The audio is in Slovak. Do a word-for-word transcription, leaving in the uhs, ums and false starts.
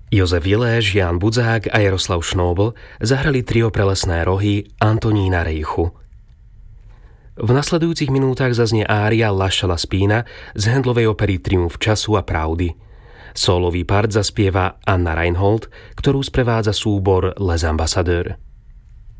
Jozef Jiléš, Ján Budzák a Jaroslav Šnóbl zahrali trio pre lesné rohy Antonína Rejchu. V nasledujúcich minútach zaznie ária Lascia la spina z Handlovej opery Triumf času a pravdy. Sólový part zaspieva Anna Reinhold, ktorú sprevádza súbor Les Ambassadeurs.